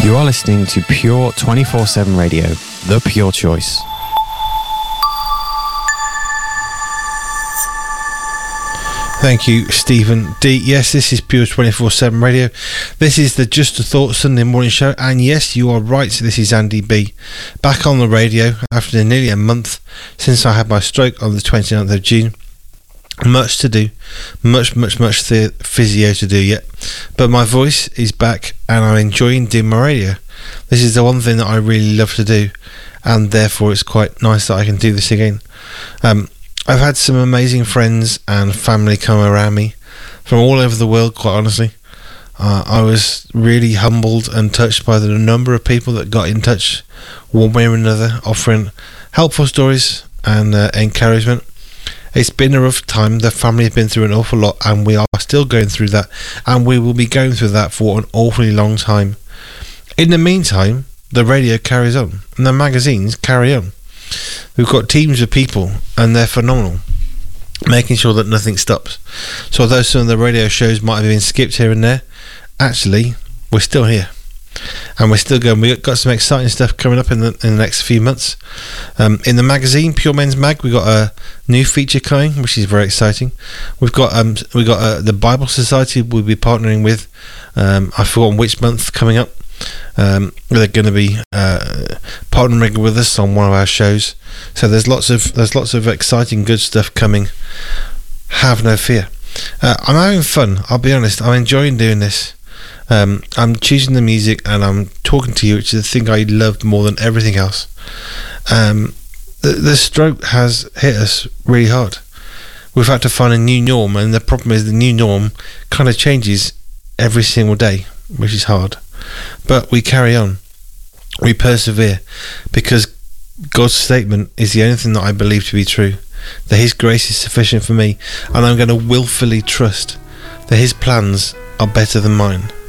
You are listening to Pure 24/7 Radio, the pure choice. Thank you, Stephen D. Yes, this is Pure 24/7 Radio. This is the Just a Thought Sunday morning show, and yes, you are right, this is Andy B. Back on the radio after nearly a month since I had my stroke on the 29th of June. Much to do, much physio to do yet, but my voice is back and I'm enjoying doing my radio. This is the one thing that I really love to do, and therefore it's quite nice that I can do this again. I've had some amazing friends and family come around me from all over the world, quite honestly. I was really humbled and touched by the number of people that got in touch one way or another, offering helpful stories and encouragement. It's been a rough time. The family have been through an awful lot, and we are still going through that, and we will be going through that for an awfully long time. In the meantime, the radio carries on, and the magazines carry on. We've got teams of people, and they're phenomenal, making sure that nothing stops. So although some of the radio shows might have been skipped here and there, actually, we're still here. And we're still going. We've got some exciting stuff coming up in the next few months. In the magazine, Pure Men's Mag, we've got a new feature coming, which is very exciting. We've got the Bible Society we'll be partnering with. I forgot which month coming up. They're going to be partnering with us on one of our shows. So there's lots of exciting, good stuff coming. Have no fear. I'm having fun. I'll be honest. I'm enjoying doing this. I'm choosing the music and I'm talking to you, which is the thing I love more than everything else. The stroke has hit us really hard. We've had to find a new norm, and the problem is the new norm kind of changes every single day, which is hard. But we carry on. We persevere, because God's statement is the only thing that I believe to be true, that His grace is sufficient for me, and I'm going to willfully trust that His plans are better than mine.